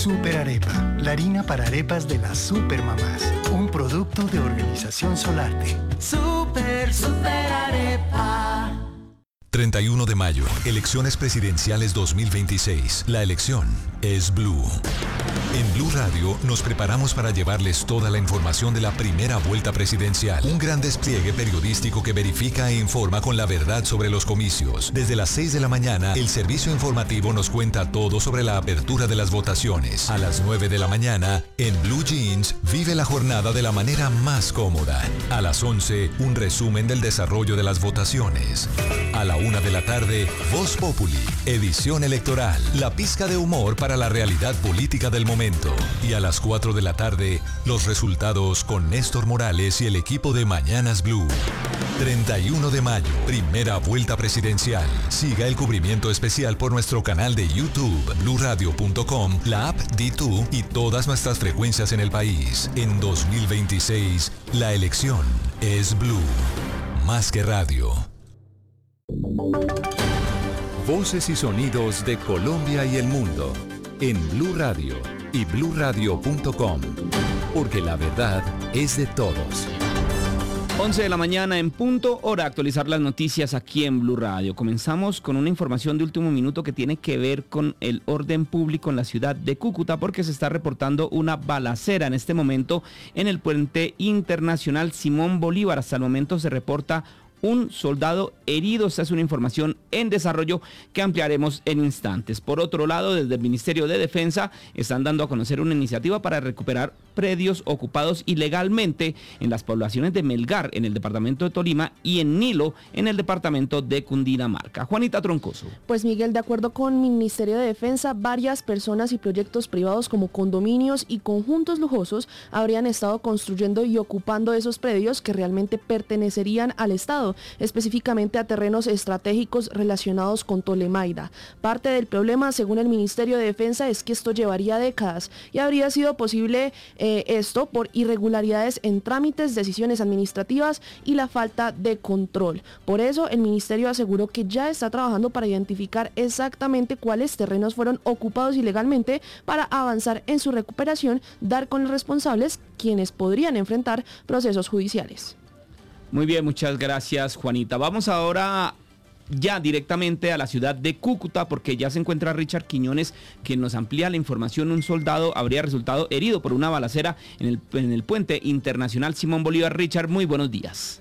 Super Arepa, la harina para arepas de las supermamás. Un producto de Organización Solarte. Super Arepa. 31 de mayo, elecciones presidenciales 2026. La elección es Blue. En Blue Radio nos preparamos para llevarles toda la información de la primera vuelta presidencial. Un gran despliegue periodístico que verifica e informa con la verdad sobre los comicios. Desde las 6 de la mañana, el servicio informativo nos cuenta todo sobre la apertura de las votaciones. A las 9 de la mañana, en Blue Jeans, vive la jornada de la manera más cómoda. A las 11, un resumen del desarrollo de las votaciones. A la 1 de la tarde, Voz Populi, edición electoral, la pizca de humor para la realidad política del momento. Y a las 4 de la tarde, los resultados con Néstor Morales y el equipo de Mañanas Blue. 31 de mayo, primera vuelta presidencial. Siga el cubrimiento especial por nuestro canal de YouTube, bluradio.com, la app D2 y todas nuestras frecuencias en el país. En 2026, la elección es Blue. Más que radio. Voces y sonidos de Colombia y el mundo en Blue Radio y bluradio.com, porque la verdad es de todos. 11 de la mañana en punto, hora de actualizar las noticias aquí en Blue Radio. Comenzamos con una información de último minuto que tiene que ver con el orden público en la ciudad de Cúcuta, porque se está reportando una balacera en este momento en el puente internacional Simón Bolívar. Hasta el momento se reporta un soldado herido. Esta es una información en desarrollo que ampliaremos en instantes. Por otro lado, desde el Ministerio de Defensa están dando a conocer una iniciativa para recuperar predios ocupados ilegalmente en las poblaciones de Melgar, en el departamento de Tolima, y en Nilo, en el departamento de Cundinamarca. Juanita Troncoso. Pues Miguel, de acuerdo con el Ministerio de Defensa, varias personas y proyectos privados como condominios y conjuntos lujosos habrían estado construyendo y ocupando esos predios que realmente pertenecerían al Estado, específicamente a terrenos estratégicos relacionados con Tolemaida. Parte del problema, según el Ministerio de Defensa, es que esto llevaría décadas y habría sido posible esto por irregularidades en trámites, decisiones administrativas y la falta de control. Por eso, el Ministerio aseguró que ya está trabajando para identificar exactamente cuáles terrenos fueron ocupados ilegalmente para avanzar en su recuperación, dar con los responsables, quienes podrían enfrentar procesos judiciales. Muy bien, muchas gracias, Juanita. Vamos ahora ya directamente a la ciudad de Cúcuta, porque ya se encuentra Richard Quiñones, quien nos amplía la información. Un soldado habría resultado herido por una balacera en el puente internacional Simón Bolívar. Richard, muy buenos días.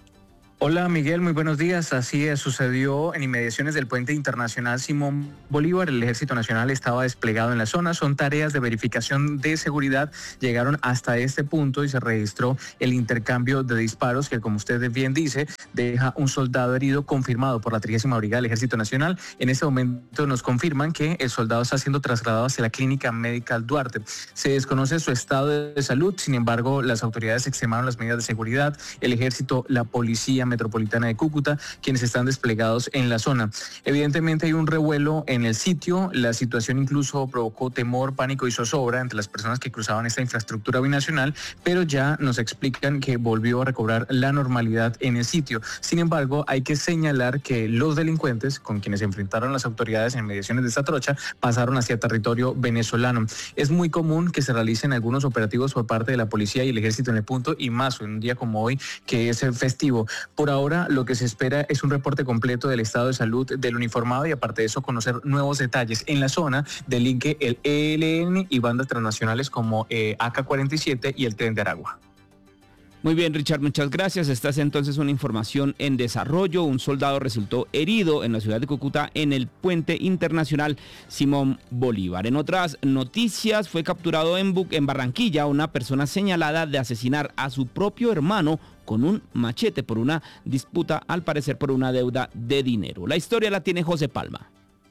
Hola Miguel, muy buenos días. Así es, sucedió en inmediaciones del puente internacional Simón Bolívar. El Ejército Nacional estaba desplegado en la zona. Son tareas de verificación de seguridad. Llegaron hasta este punto y se registró el intercambio de disparos que, como usted bien dice, deja un soldado herido confirmado por la 30ª Brigada del Ejército Nacional. En este momento nos confirman que el soldado está siendo trasladado hacia la Clínica Médica Duarte. Se desconoce su estado de salud, sin embargo, las autoridades extremaron las medidas de seguridad. El Ejército, la Policía Metropolitana de Cúcuta, quienes están desplegados en la zona. Evidentemente hay un revuelo en el sitio. La situación incluso provocó temor, pánico y zozobra entre las personas que cruzaban esta infraestructura binacional, pero ya nos explican que volvió a recobrar la normalidad en el sitio. Sin embargo, hay que señalar que los delincuentes con quienes se enfrentaron las autoridades en mediaciones de esta trocha pasaron hacia territorio venezolano. Es muy común que se realicen algunos operativos por parte de la policía y el ejército en el punto, y más en un día como hoy, que es festivo. Por ahora, lo que se espera es un reporte completo del estado de salud del uniformado y, aparte de eso, conocer nuevos detalles. En la zona delinque el ELN y bandas transnacionales como AK-47 y el Tren de Aragua. Muy bien, Richard, muchas gracias. Esta es entonces una información en desarrollo. Un soldado resultó herido en la ciudad de Cúcuta en el puente internacional Simón Bolívar. En otras noticias, fue capturado en Barranquilla una persona señalada de asesinar a su propio hermano con un machete por una disputa, al parecer por una deuda de dinero. La historia la tiene José Palma.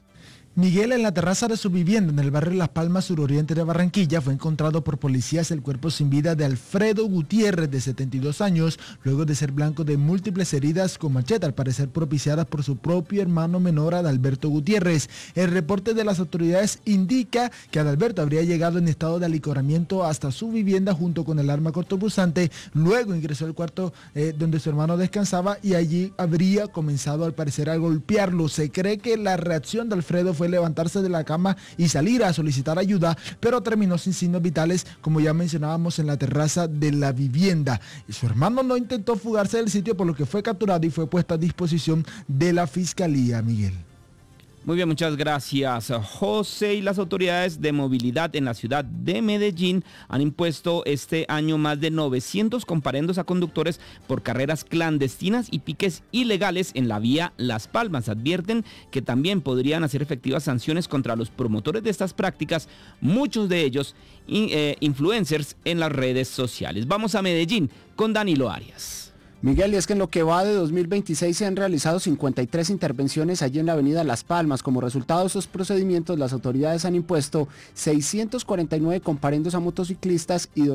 Miguel, en la terraza de su vivienda en el barrio Las Palmas, suroriente de Barranquilla, fue encontrado por policías el cuerpo sin vida de Alfredo Gutiérrez, de 72 años, luego de ser blanco de múltiples heridas con machete, al parecer propiciadas por su propio hermano menor, Adalberto Gutiérrez. El reporte de las autoridades indica que Adalberto habría llegado en estado de alicoramiento hasta su vivienda junto con el arma cortopunzante, luego ingresó al cuarto donde su hermano descansaba y allí habría comenzado al parecer a golpearlo. Se cree que la reacción de Alfredo fue levantarse de la cama y salir a solicitar ayuda, pero terminó sin signos vitales, como ya mencionábamos, en la terraza de la vivienda. Y su hermano no intentó fugarse del sitio, por lo que fue capturado y fue puesto a disposición de la fiscalía, Miguel. Muy bien, muchas gracias, José. Y las autoridades de movilidad en la ciudad de Medellín han impuesto este año más de 900 comparendos a conductores por carreras clandestinas y piques ilegales en la vía Las Palmas. Advierten que también podrían hacer efectivas sanciones contra los promotores de estas prácticas, muchos de ellos influencers en las redes sociales. Vamos a Medellín con Danilo Arias. Miguel, y es que en lo que va de 2026 se han realizado 53 intervenciones allí en la avenida Las Palmas. Como resultado de estos procedimientos, las autoridades han impuesto 649 comparendos a motociclistas y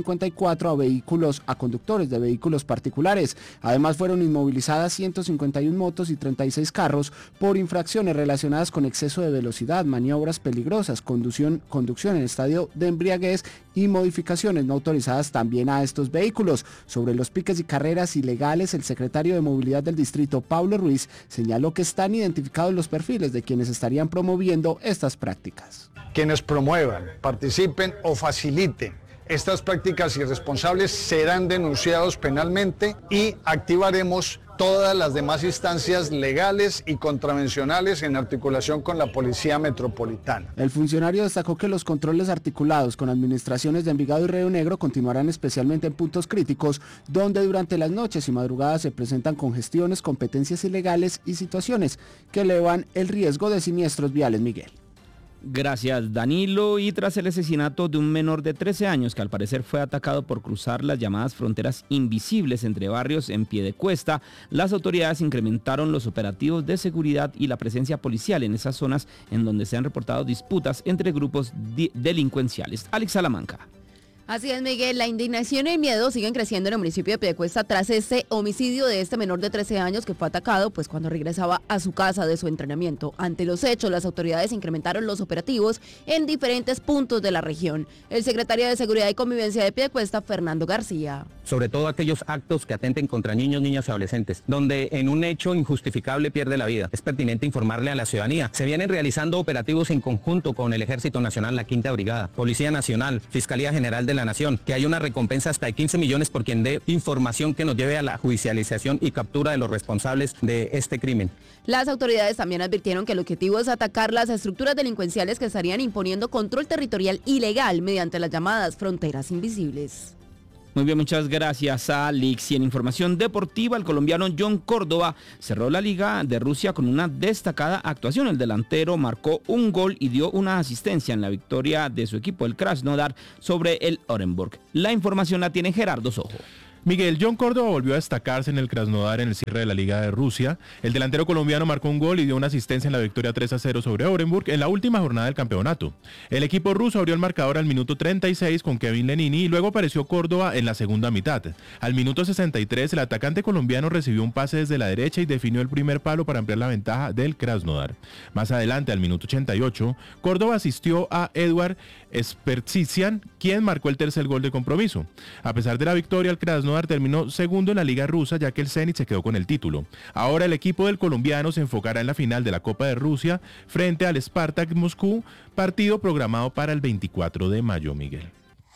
254 a conductores de vehículos particulares. Además, fueron inmovilizadas 151 motos y 36 carros por infracciones relacionadas con exceso de velocidad, maniobras peligrosas, conducción en estado de embriaguez y modificaciones no autorizadas también a estos vehículos. Sobre los piques y carreras ilegales, el secretario de Movilidad del Distrito, Pablo Ruiz, señaló que están identificados los perfiles de quienes estarían promoviendo estas prácticas. Quienes promuevan, participen o faciliten estas prácticas irresponsables serán denunciados penalmente y activaremos todas las demás instancias legales y contravencionales en articulación con la Policía Metropolitana. El funcionario destacó que los controles articulados con administraciones de Envigado y Río Negro continuarán especialmente en puntos críticos, donde durante las noches y madrugadas se presentan congestiones, competencias ilegales y situaciones que elevan el riesgo de siniestros viales, Miguel. Gracias, Danilo. Y tras el asesinato de un menor de 13 años que al parecer fue atacado por cruzar las llamadas fronteras invisibles entre barrios en Piedecuesta, las autoridades incrementaron los operativos de seguridad y la presencia policial en esas zonas en donde se han reportado disputas entre grupos delincuenciales. Alex Salamanca. Así es, Miguel, la indignación y el miedo siguen creciendo en el municipio de Piedecuesta tras este homicidio de este menor de 13 años que fue atacado pues cuando regresaba a su casa de su entrenamiento. Ante los hechos, las autoridades incrementaron los operativos en diferentes puntos de la región. El secretario de Seguridad y Convivencia de Piedecuesta, Fernando García. Sobre todo aquellos actos que atenten contra niños, niñas y adolescentes, donde en un hecho injustificable pierde la vida. Es pertinente informarle a la ciudadanía. Se vienen realizando operativos en conjunto con el Ejército Nacional, la Quinta Brigada, Policía Nacional, Fiscalía General de la Nación, que hay una recompensa hasta de 15 millones por quien dé información que nos lleve a la judicialización y captura de los responsables de este crimen. Las autoridades también advirtieron que el objetivo es atacar las estructuras delincuenciales que estarían imponiendo control territorial ilegal mediante las llamadas fronteras invisibles. Muy bien, muchas gracias, Alex. Y en información deportiva, el colombiano John Córdoba cerró la Liga de Rusia con una destacada actuación. El delantero marcó un gol y dio una asistencia en la victoria de su equipo, el Krasnodar, sobre el Orenburg. La información la tiene Gerardo Sojo. Miguel, John Córdoba volvió a destacarse en el Krasnodar en el cierre de la Liga de Rusia. El delantero colombiano marcó un gol y dio una asistencia en la victoria 3-0 sobre Orenburg en la última jornada del campeonato. El equipo ruso abrió el marcador al minuto 36 con Kevin Lenini y luego apareció Córdoba en la segunda mitad. Al minuto 63, el atacante colombiano recibió un pase desde la derecha y definió el primer palo para ampliar la ventaja del Krasnodar. Más adelante, al minuto 88, Córdoba asistió a Eduard Spertsian, quien marcó el tercer gol de compromiso. A pesar de la victoria, el Krasnodar terminó segundo en la Liga Rusa, ya que el Zenit se quedó con el título. Ahora el equipo del colombiano se enfocará en la final de la Copa de Rusia frente al Spartak Moscú, partido programado para el 24 de mayo, Miguel.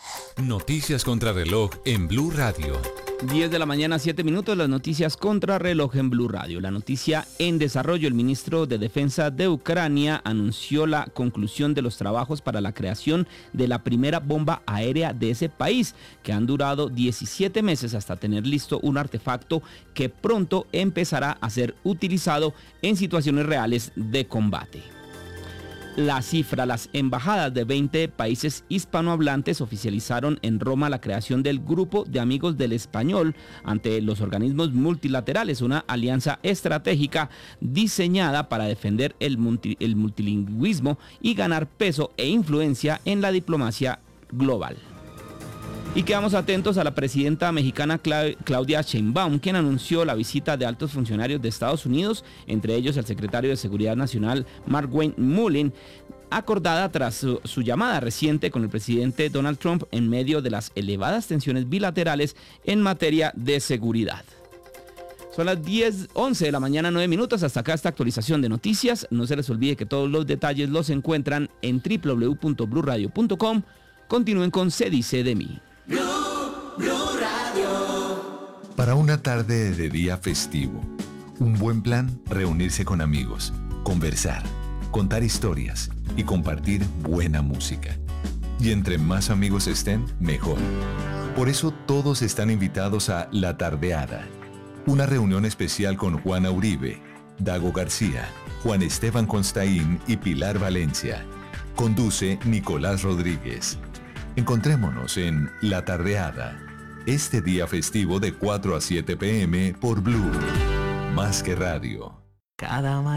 Noticias contra reloj en Blue Radio. 10 de la mañana, 7 minutos, las noticias contra reloj en Blue Radio. La noticia en desarrollo: el ministro de Defensa de Ucrania anunció la conclusión de los trabajos para la creación de la primera bomba aérea de ese país, que han durado 17 meses hasta tener listo un artefacto que pronto empezará a ser utilizado en situaciones reales de combate. La cifra: las embajadas de 20 países hispanohablantes oficializaron en Roma la creación del Grupo de Amigos del Español ante los organismos multilaterales, una alianza estratégica diseñada para defender el multilingüismo y ganar peso e influencia en la diplomacia global. Y quedamos atentos a la presidenta mexicana Claudia Sheinbaum, quien anunció la visita de altos funcionarios de Estados Unidos, entre ellos el secretario de Seguridad Nacional, Mark Wayne Mullen, acordada tras su llamada reciente con el presidente Donald Trump en medio de las elevadas tensiones bilaterales en materia de seguridad. Son las 11 de la mañana, 9 minutos. Hasta acá esta actualización de noticias. No se les olvide que todos los detalles los encuentran en www.bluradio.com. Continúen con Se Dice de Mí. Blue Radio. Para una tarde de día festivo, un buen plan, reunirse con amigos, conversar, contar historias y compartir buena música. Y entre más amigos estén, mejor. Por eso todos están invitados a La Tardeada, una reunión especial con Juana Uribe, Dago García, Juan Esteban Constaín y Pilar Valencia. Conduce Nicolás Rodríguez. Encontrémonos en La Tardeada, este día festivo de 4 a 7 p.m. por Blue. Más que radio. Cada